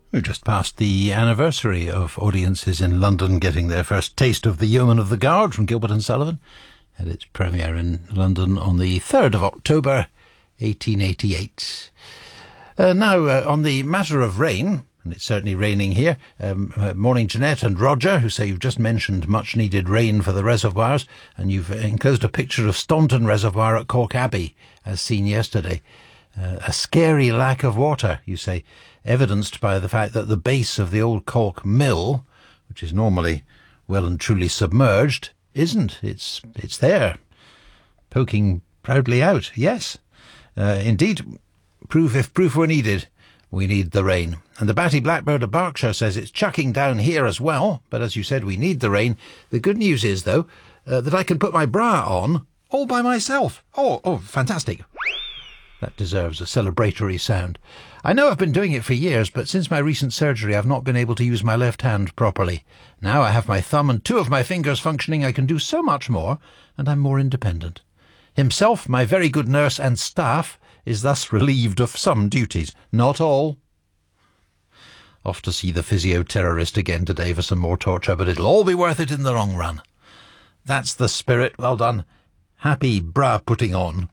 We just passed the anniversary of audiences in London getting their first taste of The Yeoman of the Guard from Gilbert and Sullivan. Had its premiere in London on the 3rd of October, 1888. Now, on the matter of rain, and it's certainly raining here, morning Jeanette and Roger, who say you've just mentioned much needed rain for the reservoirs, and you've enclosed a picture of Staunton Reservoir at Cork Abbey, as seen yesterday. A scary lack of water, you say, evidenced by the fact that the base of the old Cork Mill, which is normally well and truly submerged, isn't. It's there, poking proudly out. Yes, indeed, if proof were needed, we need the rain. And the Batty Blackbird of Berkshire says it's chucking down here as well, but as you said, we need the rain. The good news is, though, that I can put my bra on all by myself. Oh, fantastic. That deserves a celebratory sound. I know I've been doing it for years, but since my recent surgery I've not been able to use my left hand properly. Now I have my thumb and 2 of my fingers functioning, I can do so much more, and I'm more independent. Himself, my very good nurse and staff, is thus relieved of some duties, not all. Off to see the physio-terrorist again today for some more torture, but it'll all be worth it in the long run. That's the spirit. Well done. Happy bra putting on.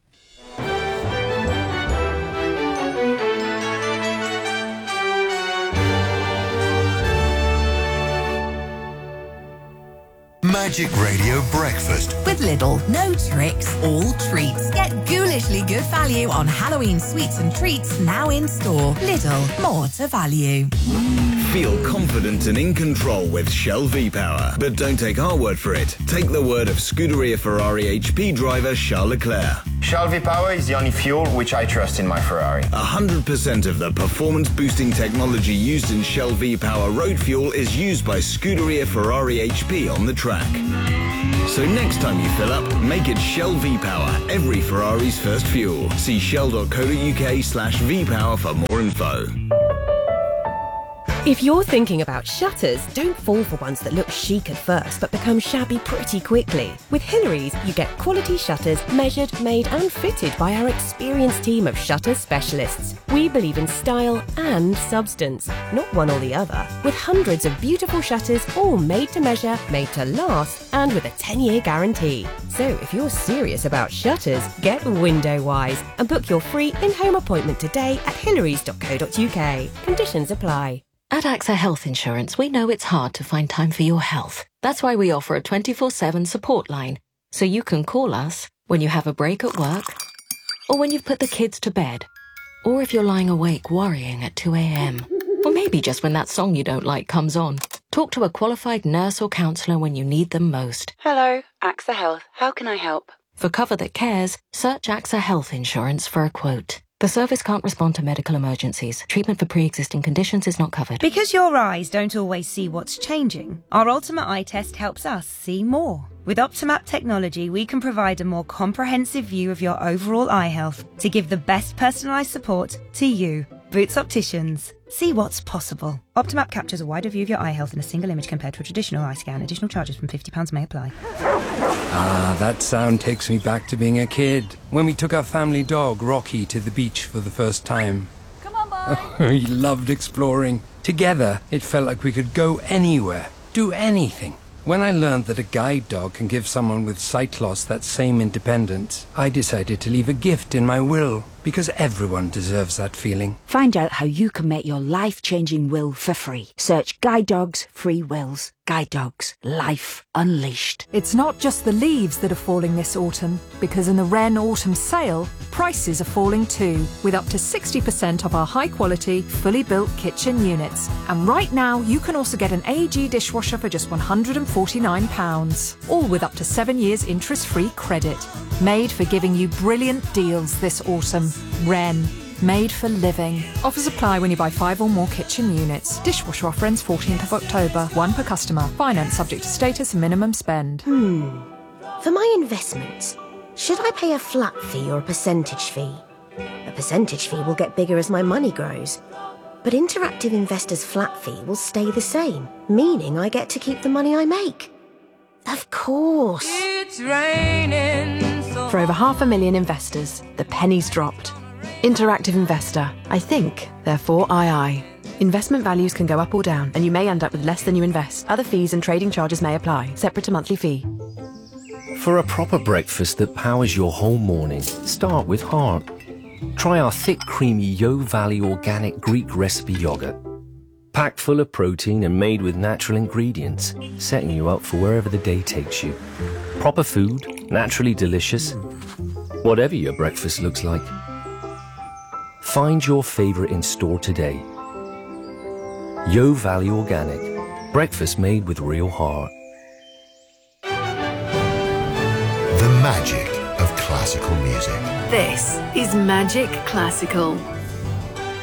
Magic Radio Breakfast. With Lidl, no tricks, all treats. Get ghoulishly good value on Halloween sweets and treats now in store. Lidl, more to value. Feel confident and in control with Shell V-Power. But don't take our word for it. Take the word of Scuderia Ferrari HP driver Charles Leclerc. Shell V-Power is the only fuel which I trust in my Ferrari. 100% of the performance-boosting technology used in Shell V-Power road fuel is used by Scuderia Ferrari HP on the track. So next time you fill up, make it Shell V-Power, every Ferrari's first fuel. See shell.co.uk/V-Power for more info. If you're thinking about shutters, don't fall for ones that look chic at first but become shabby pretty quickly. With Hillary's, you get quality shutters measured, made and fitted by our experienced team of shutter specialists. We believe in style and substance, not one or the other. With hundreds of beautiful shutters, all made to measure, made to last, and with a 10-year guarantee. So if you're serious about shutters, get Windowwise and book your free in-home appointment today at hillarys.co.uk. Conditions apply. At AXA Health Insurance, we know it's hard to find time for your health. That's why we offer a 24/7 support line, so you can call us when you have a break at work, or when you've put the kids to bed, or if you're lying awake worrying at 2 a.m, or maybe just when that song you don't like comes on. Talk to a qualified nurse or counsellor when you need them most. Hello, AXA Health. How can I help? For cover that cares, search AXA Health Insurance for a quote. The service can't respond to medical emergencies. Treatment for pre-existing conditions is not covered. Because your eyes don't always see what's changing, our Ultimate Eye Test helps us see more. With Optimap technology, we can provide a more comprehensive view of your overall eye health to give the best personalised support to you. Boots Opticians. See what's possible. Optimap captures a wider view of your eye health in a single image compared to a traditional eye scan. Additional charges from £50 may apply. Ah, that sound takes me back to being a kid, when we took our family dog, Rocky, to the beach for the first time. Come on, boy. We loved exploring. Together, it felt like we could go anywhere, do anything. When I learned that a guide dog can give someone with sight loss that same independence, I decided to leave a gift in my will, because everyone deserves that feeling. Find out how you can make your life-changing will for free. Search Guide Dogs Free Wills. Guide Dogs. Life Unleashed. It's not just the leaves that are falling this autumn, because in the Wren Autumn Sale, prices are falling too, with up to 60% off our high-quality, fully built kitchen units. And right now, you can also get an AEG dishwasher for just £149, all with up to 7 years interest-free credit. Made for giving you brilliant deals this autumn. Wren. Made for living. Offers apply when you buy 5 or more kitchen units. Dishwasher offer ends 14th of October. 1 per customer. Finance subject to status and minimum spend. For my investments, should I pay a flat fee or a percentage fee? A percentage fee will get bigger as my money grows. But Interactive Investor's flat fee will stay the same, meaning I get to keep the money I make. Of course. It's raining. For over 500,000 investors, the penny's dropped. Interactive Investor. I think, therefore I. Investment values can go up or down, and you may end up with less than you invest. Other fees and trading charges may apply, separate to monthly fee. For a proper breakfast that powers your whole morning, start with heart. Try our thick, creamy Yo Valley organic Greek recipe yogurt. Packed full of protein and made with natural ingredients, setting you up for wherever the day takes you. Proper food, naturally delicious, whatever your breakfast looks like. Find your favourite in store today. Yo Valley Organic, breakfast made with real heart. The magic of classical music. This is Magic Classical.